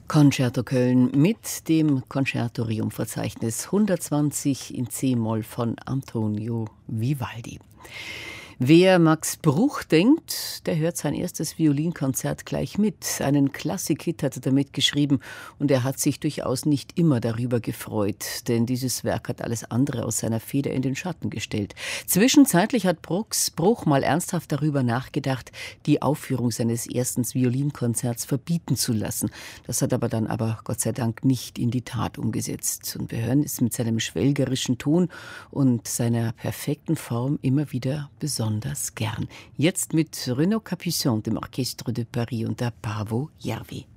Concerto Köln mit dem Concertorium-Verzeichnis 120 in C-Moll von Antonio Vivaldi. Wer Max Bruch denkt, der hört sein erstes Violinkonzert gleich mit. Einen Klassik-Hit hat er damit geschrieben und er hat sich durchaus nicht immer darüber gefreut, denn dieses Werk hat alles andere aus seiner Feder in den Schatten gestellt. Zwischenzeitlich hat Bruch mal ernsthaft darüber nachgedacht, die Aufführung seines ersten Violinkonzerts verbieten zu lassen. Das hat aber dann Gott sei Dank nicht in die Tat umgesetzt. Und wir hören es mit seinem schwelgerischen Ton und seiner perfekten Form immer wieder besonders gern. Jetzt mit Renaud Capuçon, dem Orchestre de Paris und der Paavo Järvi.